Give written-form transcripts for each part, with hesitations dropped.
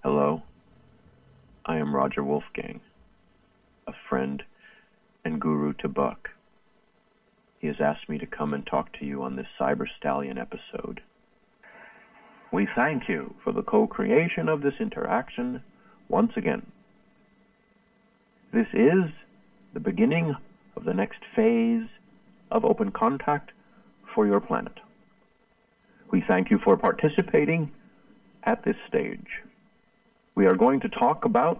Hello, I am Roger Wolfgang, a friend and guru to Buck. He has asked me to come and talk to you on this Cyber Stallion episode. We thank you for the co-creation of this interaction once again. This is the beginning of the next phase of open contact for your planet. We thank you for participating at this stage. We are going to talk about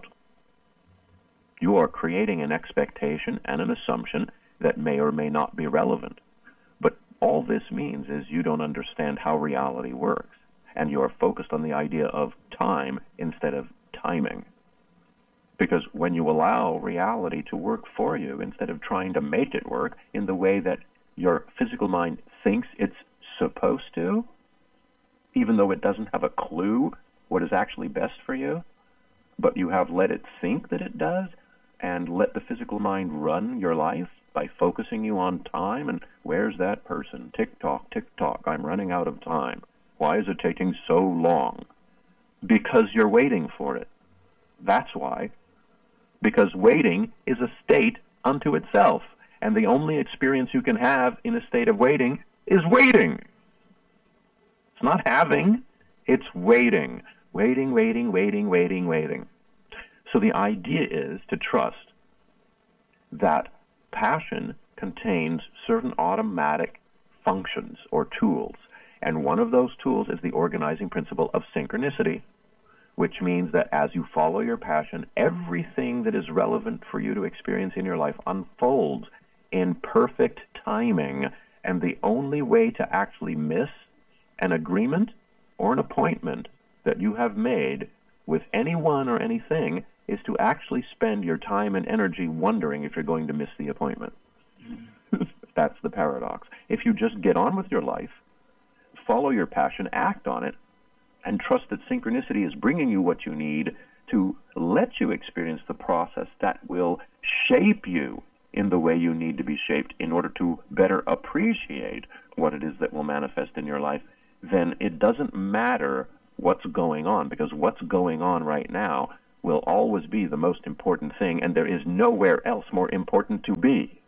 you are creating an expectation and an assumption that may or may not be relevant. But all this means is you don't understand how reality works, and you are focused on the idea of time instead of timing. Because when you allow reality to work for you instead of trying to make it work in the way that your physical mind thinks it's supposed to, even though it doesn't have a clue what is actually best for you, but you have let it think that it does, and let the physical mind run your life by focusing you on time and where's that person? Tick-tock, tick-tock, I'm running out of time. Why is it taking so long? Because you're waiting for it. That's why. Because waiting is a state unto itself, and the only experience you can have in a state of waiting is waiting. It's not having, it's waiting. Waiting, waiting, waiting, waiting, waiting. So the idea is to trust that passion contains certain automatic functions or tools, and one of those tools is the organizing principle of synchronicity, which means that as you follow your passion, everything that is relevant for you to experience in your life unfolds in perfect timing, and the only way to actually miss an agreement or an appointment that you have made with anyone or anything is to actually spend your time and energy wondering if you're going to miss the appointment. That's the paradox. If you just get on with your life, follow your passion, act on it, and trust that synchronicity is bringing you what you need to let you experience the process that will shape you in the way you need to be shaped in order to better appreciate what it is that will manifest in your life, then it doesn't matter what's going on, because what's going on right now will always be the most important thing, and there is nowhere else more important to be.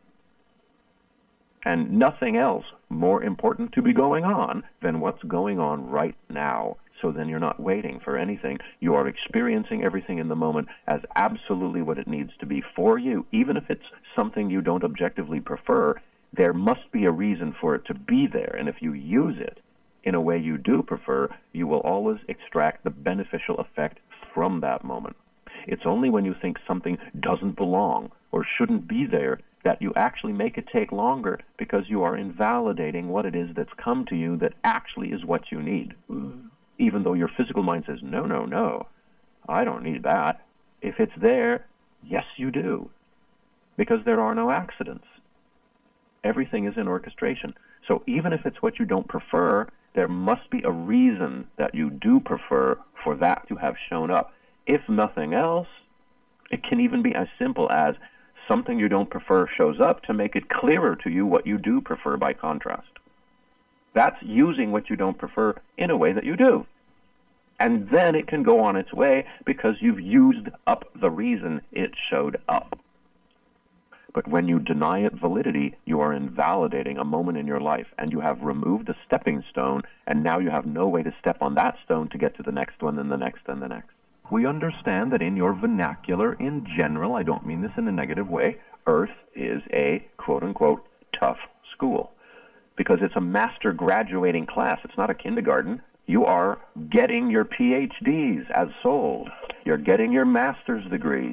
And nothing else more important to be going on than what's going on right now. So then you're not waiting for anything. You are experiencing everything in the moment as absolutely what it needs to be for you. Even if it's something you don't objectively prefer, there must be a reason for it to be there. And if you use it in a way you do prefer, you will always extract the beneficial effect from that moment. It's only when you think something doesn't belong or shouldn't be there that you actually make it take longer, because you are invalidating what it is that's come to you that actually is what you need. Even though your physical mind says, no, no, no, I don't need that. If it's there, yes, you do. Because there are no accidents. Everything is in orchestration. So even if it's what you don't prefer, there must be a reason that you do prefer for that to have shown up. If nothing else, it can even be as simple as something you don't prefer shows up to make it clearer to you what you do prefer by contrast. That's using what you don't prefer in a way that you do. And then it can go on its way because you've used up the reason it showed up. But when you deny it validity, you are invalidating a moment in your life, and you have removed a stepping stone, and now you have no way to step on that stone to get to the next one, and the next, and the next. We understand that in your vernacular, in general, I don't mean this in a negative way, Earth is a quote-unquote tough school, because it's a master graduating class. It's not a kindergarten. You are getting your PhDs as souls. You're getting your master's degrees.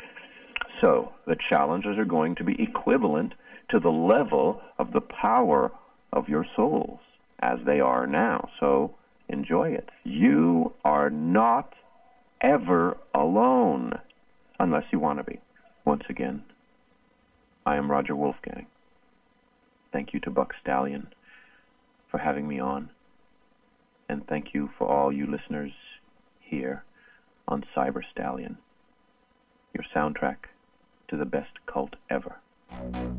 So the challenges are going to be equivalent to the level of the power of your souls as they are now. So enjoy it. You are not ever alone unless you want to be. Once again, I am Roger Wolfgang. Thank you to Buck Stallion for having me on. And thank you for all you listeners here on Cyber Stallion, your soundtrack to the best cult ever.